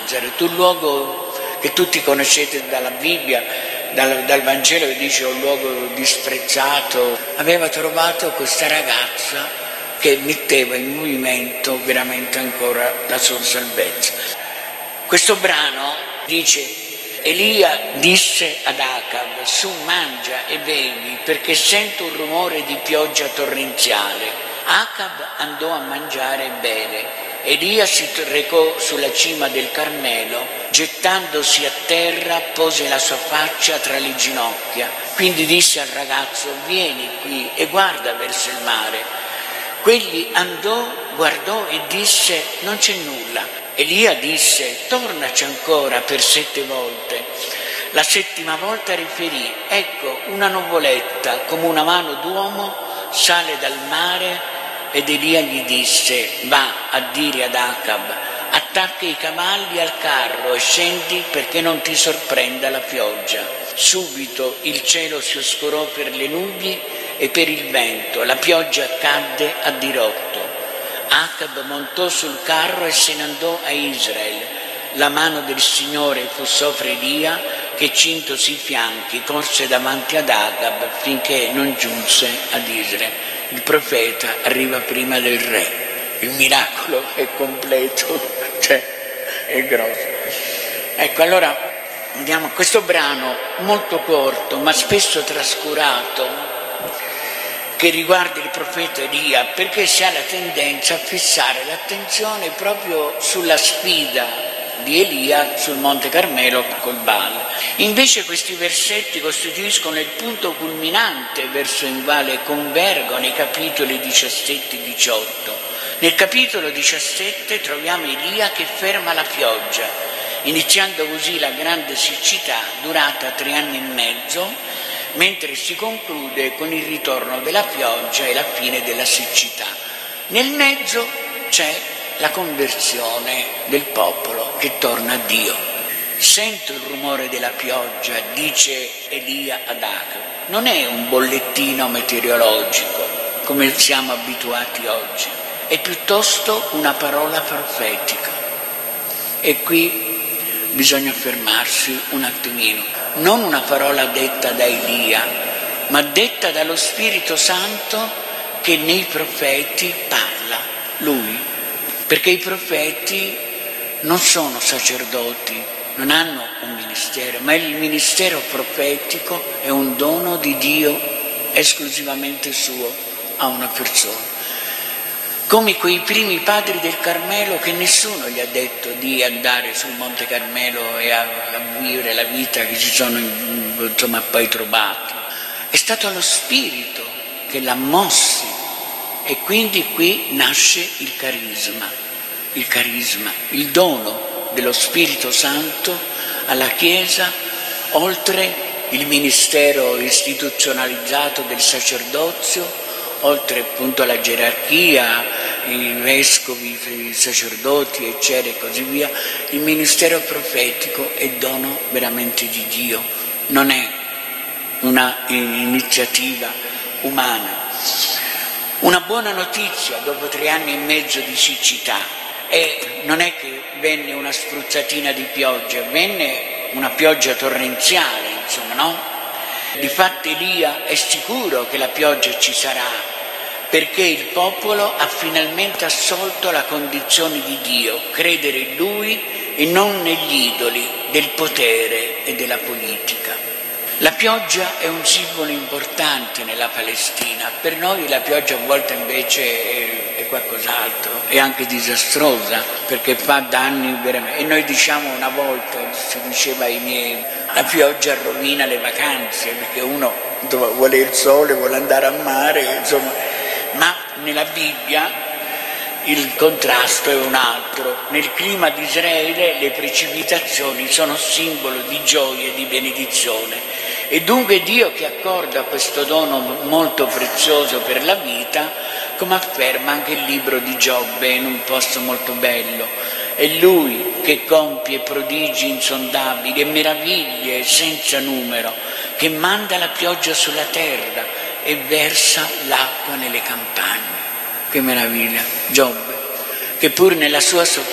Nazareth, un luogo che tutti conoscete dalla Bibbia, dal Vangelo, che dice un luogo disprezzato. Aveva trovato questa ragazza che metteva in movimento veramente ancora la sua salvezza. Questo brano dice: Elia disse ad Acab: su, mangia e bevi, perché sento un rumore di pioggia torrenziale. Acab andò a mangiare e bere. Elia si recò sulla cima del Carmelo, gettandosi a terra pose la sua faccia tra le ginocchia. Quindi disse al ragazzo: vieni qui e guarda verso il mare. Quegli andò, guardò e disse: non c'è nulla. Elia disse: tornaci ancora per 7 volte. La 7ª volta riferì: ecco, una nuvoletta come una mano d'uomo sale dal mare. Ed Elia gli disse: va a dire ad Acab: attacca i cavalli al carro e scendi, perché non ti sorprenda la pioggia. Subito il cielo si oscurò per le nubi e per il vento, la pioggia cadde a dirotto. Acab montò sul carro e se ne andò a Israele. La mano del Signore fu sopra Elia, che cintosi i fianchi corse davanti ad Acab finché non giunse ad Israele. Il profeta arriva prima del re. Il miracolo è completo, è grosso. Ecco, allora vediamo questo brano molto corto ma spesso trascurato, che riguarda il profeta Elia, perché si ha la tendenza a fissare l'attenzione proprio sulla sfida di Elia sul Monte Carmelo col Baal. Invece questi versetti costituiscono il punto culminante verso il quale convergono i capitoli 17 e 18. Nel capitolo 17 troviamo Elia che ferma la pioggia, iniziando così la grande siccità durata 3 anni e mezzo, mentre si conclude con il ritorno della pioggia e la fine della siccità. Nel mezzo c'è la conversione del popolo che torna a Dio. Sento il rumore della pioggia, dice Elia ad Acab. Non è un bollettino meteorologico come siamo abituati oggi, è piuttosto una parola profetica. E qui bisogna fermarsi un attimino. Non una parola detta da Elia, ma detta dallo Spirito Santo che nei profeti parla lui. Perché i profeti non sono sacerdoti, non hanno un ministero, ma il ministero profetico è un dono di Dio esclusivamente suo a una persona. Come quei primi padri del Carmelo, che nessuno gli ha detto di andare sul Monte Carmelo e a vivere la vita che si sono poi trovati. È stato lo Spirito che l'ha mossi, e quindi qui nasce il carisma, il dono dello Spirito Santo alla Chiesa, oltre il ministero istituzionalizzato del sacerdozio, oltre appunto alla gerarchia, i vescovi, i sacerdoti, eccetera e così via. Il ministero profetico è dono veramente di Dio, non è una iniziativa umana. Una buona notizia dopo 3 anni e mezzo di siccità, e non è che venne una spruzzatina di pioggia, venne una pioggia torrenziale, insomma, no? Difatti Elia è sicuro che la pioggia ci sarà, perché il popolo ha finalmente assolto la condizione di Dio, credere in Lui e non negli idoli del potere e della politica. La pioggia è un simbolo importante nella Palestina, per noi la pioggia a volte invece è qualcos'altro, è anche disastrosa perché fa danni veramente. E noi diciamo, una volta si diceva ai miei, la pioggia rovina le vacanze, perché uno vuole il sole, vuole andare a mare, insomma. Ma nella Bibbia il contrasto è un altro. Nel clima di Israele le precipitazioni sono simbolo di gioia e di benedizione. E dunque Dio, che accorda questo dono molto prezioso per la vita, come afferma anche il libro di Giobbe in un posto molto bello, è Lui che compie prodigi insondabili e meraviglie senza numero, che manda la pioggia sulla terra e versa l'acqua nelle campagne. Che meraviglia! Giobbe, che pur nella sua